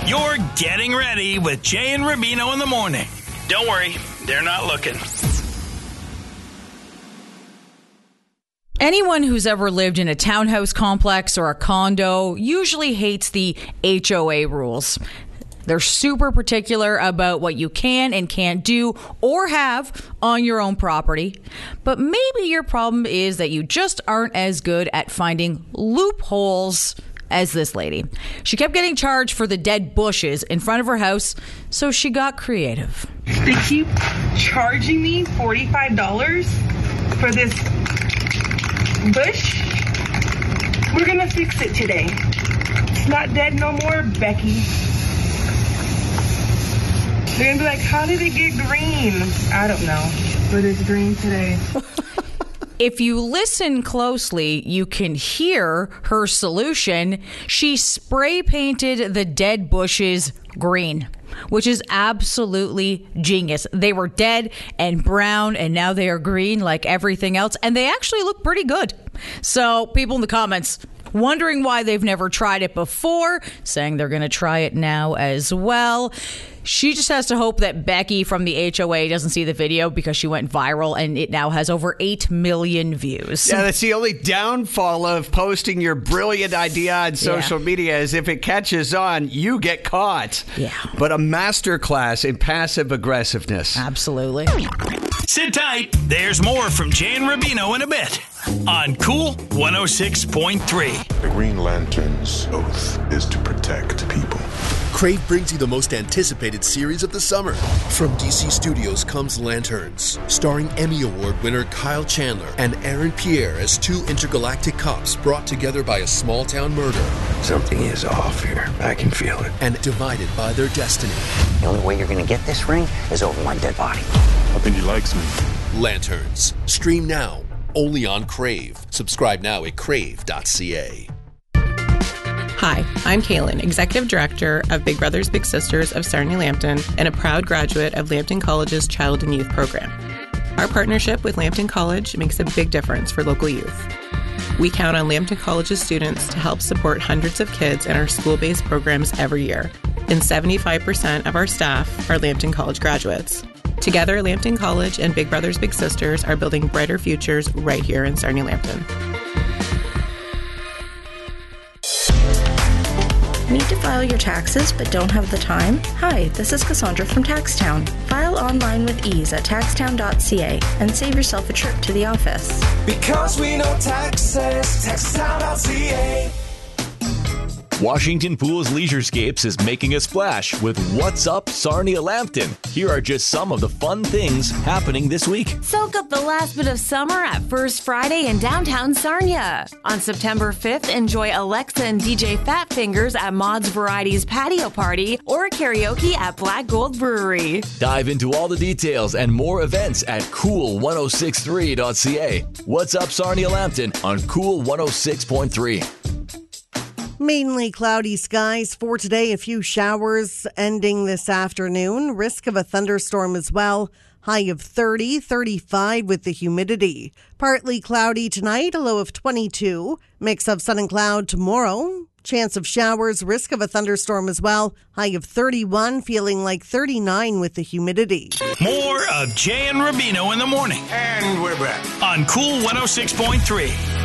You're getting ready with Jay and Rubino in the morning. Don't worry, they're not looking. Anyone who's ever lived in a townhouse complex or a condo usually hates the HOA rules. They're super particular about what you can and can't do or have on your own property. But maybe your problem is that you just aren't as good at finding loopholes as this lady. She kept getting charged for the dead bushes in front of her house, so she got creative. They keep charging me $45 for this bush. We're gonna fix it today. It's not dead no more, Becky. They're gonna be like, how did it get green? I don't know, but it's green today. If you listen closely, you can hear her solution. She spray painted the dead bushes green, which is absolutely genius. They were dead and brown, and now they are green like everything else, and they actually look pretty good. So people in the comments wondering why they've never tried it before, saying they're going to try it now as well. She just has to hope that Becky from the HOA doesn't see the video because she went viral and it now has over 8 million views. Yeah, that's the only downfall of posting your brilliant idea on social media is if it catches on, you get caught. Yeah. But a masterclass in passive aggressiveness. Absolutely. Sit tight. There's more from Jay and Rubino in a bit on Cool 106.3. The Green Lantern's oath is to protect people. Crave brings you the most anticipated series of the summer. From DC Studios comes Lanterns, starring Emmy Award winner Kyle Chandler and Aaron Pierre as two intergalactic cops brought together by a small-town murder. Something is off here. I can feel it. And divided by their destiny. The only way you're going to get this ring is over my dead body. I think he likes me. Lanterns. Stream now. Only on Crave. Subscribe now at crave.ca. Hi, I'm Kaylin, Executive Director of Big Brothers Big Sisters of Sarnia Lambton and a proud graduate of Lambton College's Child and Youth Program. Our partnership with Lambton College makes a big difference for local youth. We count on Lambton College's students to help support hundreds of kids in our school-based programs every year, and 75% of our staff are Lambton College graduates. Together, Lambton College and Big Brothers Big Sisters are building brighter futures right here in Sarnia Lambton. Need to file your taxes but don't have the time? Hi, this is Cassandra from Taxtown. File online with ease at taxtown.ca and save yourself a trip to the office. Because we know taxes, taxtown.ca. Washington Pools Leisurescapes is making a splash with What's Up Sarnia Lambton. Here are just some of the fun things happening this week. Soak up the last bit of summer at First Friday in downtown Sarnia. On September 5th, enjoy Alexa and DJ Fat Fingers at Maud's Varieties Patio Party or karaoke at Black Gold Brewery. Dive into all the details and more events at cool1063.ca. What's Up Sarnia Lambton on Cool 106.3. Mainly cloudy skies for today. A few showers ending this afternoon. Risk of a thunderstorm as well. High of 30, 35 with the humidity. Partly cloudy tonight, a low of 22. Mix of sun and cloud tomorrow. Chance of showers, risk of a thunderstorm as well. High of 31, feeling like 39 with the humidity. More of Jay and Rubino in the morning. And we're back on Cool 106.3.